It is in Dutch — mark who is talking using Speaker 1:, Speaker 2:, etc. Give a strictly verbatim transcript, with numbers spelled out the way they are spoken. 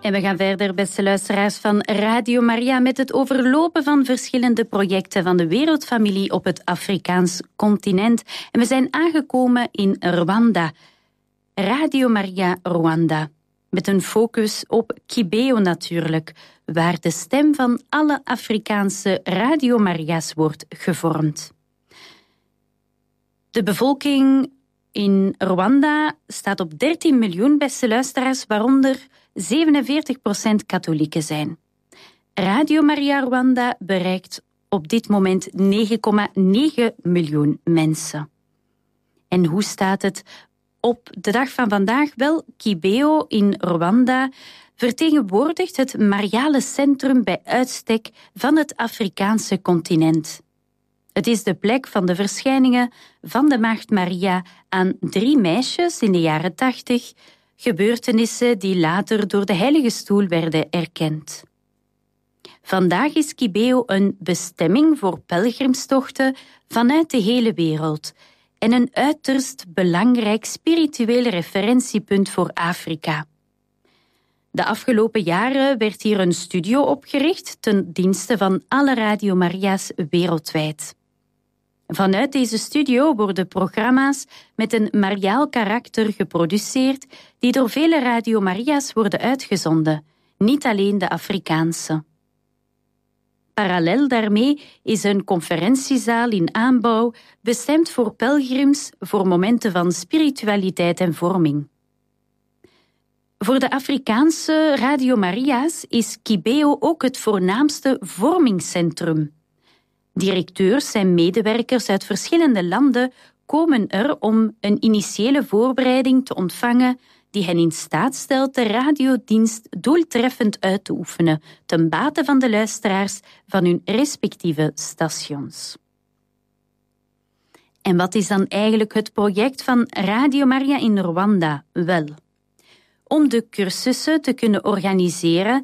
Speaker 1: En we gaan verder, beste luisteraars van Radio Maria, met het overlopen van verschillende projecten van de wereldfamilie op het Afrikaans continent. En we zijn aangekomen in Rwanda. Radio Maria Rwanda. Met een focus op Kibeo natuurlijk, waar de stem van alle Afrikaanse Radio Maria's wordt gevormd. De bevolking in Rwanda staat op dertien miljoen, beste luisteraars, waaronder zevenenveertig procent katholieken zijn. Radio Maria Rwanda bereikt op dit moment negen komma negen miljoen mensen. En hoe staat het op de dag van vandaag? Wel, Kibeo in Rwanda vertegenwoordigt het mariale centrum bij uitstek van het Afrikaanse continent. Het is de plek van de verschijningen van de Maagd Maria aan drie meisjes in de jaren tachtig, gebeurtenissen die later door de Heilige Stoel werden erkend. Vandaag is Kibeo een bestemming voor pelgrimstochten vanuit de hele wereld en een uiterst belangrijk spiritueel referentiepunt voor Afrika. De afgelopen jaren werd hier een studio opgericht ten dienste van alle Radio Maria's wereldwijd. Vanuit deze studio worden programma's met een mariaal karakter geproduceerd die door vele Radio Maria's worden uitgezonden, niet alleen de Afrikaanse. Parallel daarmee is een conferentiezaal in aanbouw bestemd voor pelgrims voor momenten van spiritualiteit en vorming. Voor de Afrikaanse Radio Maria's is Kibeo ook het voornaamste vormingscentrum. Directeurs en medewerkers uit verschillende landen komen er om een initiële voorbereiding te ontvangen die hen in staat stelt de radiodienst doeltreffend uit te oefenen ten bate van de luisteraars van hun respectieve stations. En wat is dan eigenlijk het project van Radio Maria in Rwanda? Wel, om de cursussen te kunnen organiseren